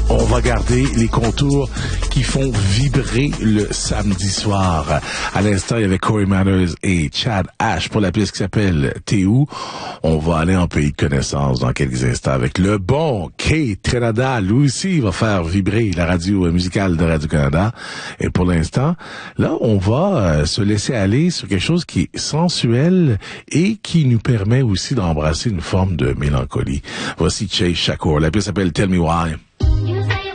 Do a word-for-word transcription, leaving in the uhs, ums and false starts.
on va garder les contours qui font vibrer le samedi soir. À l'instant, il y avait Corey Manners et Chad Ash pour la pièce qui s'appelle T'es où? On va aller en pays de connaissance dans quelques instants avec le bon Kate Canada. Lui aussi, il va faire vibrer la radio musicale de Radio-Canada. Et pour l'instant, là, on va euh, se laisser aller sur quelque chose qui est sensuel et qui nous permet aussi d'embrasser une forme de mélancolie. Voici Chase Shakur. La pièce s'appelle Tell Me Why.